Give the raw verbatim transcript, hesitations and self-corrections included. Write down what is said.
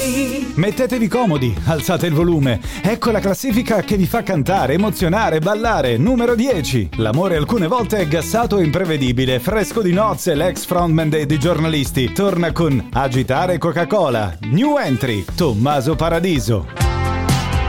Mettetevi comodi, alzate il volume. Ecco la classifica che vi fa cantare, emozionare, ballare. Numero dieci. L'amore alcune volte è gassato e imprevedibile. Fresco di nozze, l'ex frontman dei, dei giornalisti torna con Agitare Coca-Cola. New entry, Tommaso Paradiso.